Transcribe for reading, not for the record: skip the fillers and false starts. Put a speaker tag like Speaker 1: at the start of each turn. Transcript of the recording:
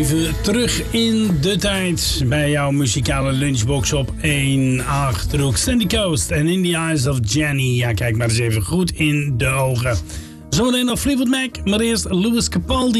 Speaker 1: Even terug in de tijd bij jouw muzikale lunchbox op 1 Achterhoek. Sandy Coast en In the Eyes of Jenny. Ja, kijk maar eens even goed in de ogen. Zometeen nog Fleetwood Mac, maar eerst Louis Capaldi.